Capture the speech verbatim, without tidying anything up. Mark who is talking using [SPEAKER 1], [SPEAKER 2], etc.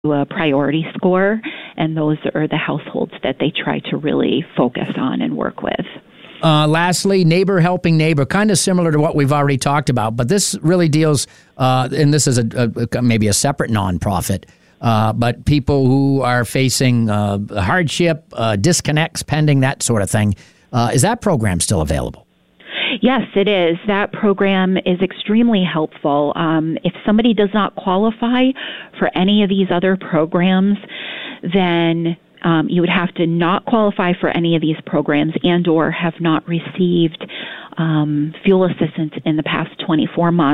[SPEAKER 1] a priority score, and those are the households that they try to really focus on and work with.
[SPEAKER 2] Uh, lastly, Neighbor Helping Neighbor, kind of similar to what we've already talked about, but this really deals, uh, and this is a, a maybe a separate nonprofit, uh, but people who are facing uh, hardship, uh, disconnects pending, that sort of thing. Uh, is that program still available?
[SPEAKER 1] Yes, it is. That program is extremely helpful. Um, if somebody does not qualify for any of these other programs, then um, you would have to not qualify for any of these programs and or have not received um, fuel assistance in the past twenty-four months.